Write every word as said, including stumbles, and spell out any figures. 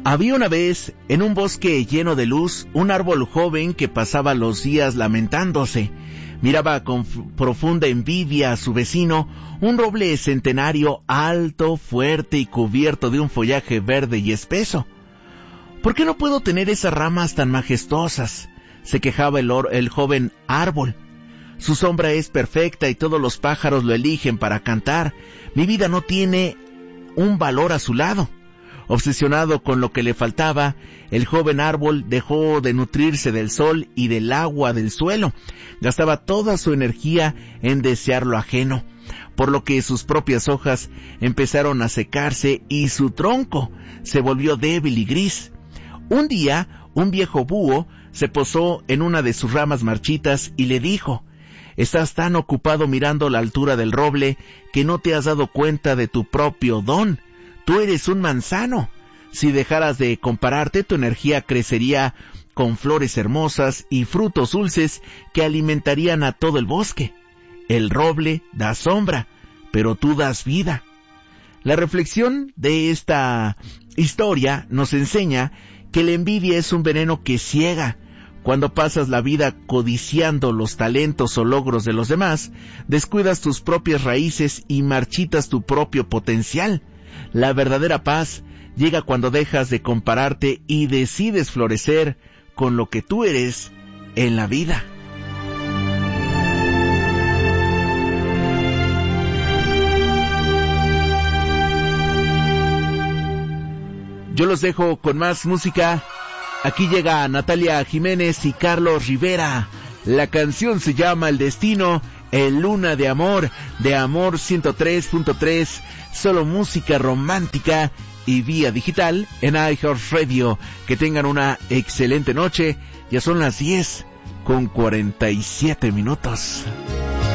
Había una vez, en un bosque lleno de luz, un árbol joven que pasaba los días lamentándose. Miraba con profunda envidia a su vecino, un roble centenario alto, fuerte y cubierto de un follaje verde y espeso. ¿Por qué no puedo tener esas ramas tan majestuosas?, se quejaba el, or- el joven árbol. Su sombra es perfecta y todos los pájaros lo eligen para cantar. Mi vida no tiene un valor a su lado. Obsesionado con lo que le faltaba, el joven árbol dejó de nutrirse del sol y del agua del suelo. Gastaba toda su energía en desear lo ajeno, por lo que sus propias hojas empezaron a secarse y su tronco se volvió débil y gris. Un día, un viejo búho se posó en una de sus ramas marchitas y le dijo: «Estás tan ocupado mirando la altura del roble que no te has dado cuenta de tu propio don. Tú eres un manzano. Si dejaras de compararte, tu energía crecería con flores hermosas y frutos dulces que alimentarían a todo el bosque. El roble da sombra, pero tú das vida». La reflexión de esta historia nos enseña que la envidia es un veneno que ciega. Cuando pasas la vida codiciando los talentos o logros de los demás, descuidas tus propias raíces y marchitas tu propio potencial. La verdadera paz llega cuando dejas de compararte y decides florecer con lo que tú eres en la vida. Yo los dejo con más música. Aquí llega Natalia Jiménez y Carlos Rivera. La canción se llama El Destino, en Luna de Amor, de Amor ciento tres punto tres, solo música romántica y vía digital en iHeartRadio. Que tengan una excelente noche. Ya son las diez con cuarenta y siete minutos.